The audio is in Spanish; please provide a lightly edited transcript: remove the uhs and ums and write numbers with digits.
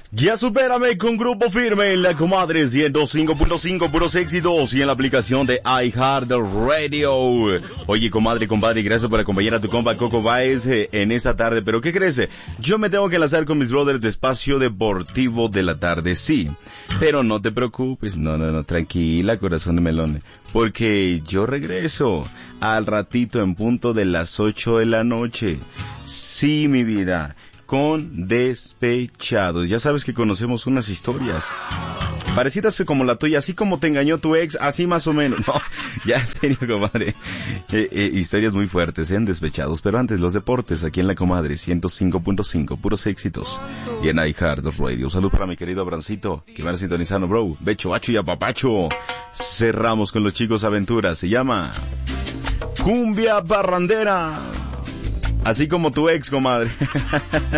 Ya supérame con Grupo Firme en la comadre 105.5 puros éxitos y en la aplicación de iHeartRadio. Oye, comadre, compadre, gracias por acompañar a tu compa Coco Baez en esta tarde. Pero ¿qué crees? Yo me tengo que lanzar con mis brothers de Espacio Deportivo de la tarde, sí. Pero no te preocupes, no, tranquila, corazón de melón. Porque yo regreso al ratito en punto de las 8 de la noche. Sí, mi vida. Con Despechados. Ya sabes que conocemos unas historias parecidas como la tuya, así como te engañó tu ex, así más o menos. No, ya en serio, comadre. Historias muy fuertes en Despechados. Pero antes, los deportes aquí en la comadre 105.5, puros éxitos. Y en iHeartRadio. Salud para mi querido Abrancito, que van sintonizando, bro. Becho, bacho y apapacho. Cerramos con los chicos aventuras. Se llama Cumbia Barrandera. Así como tu ex, comadre.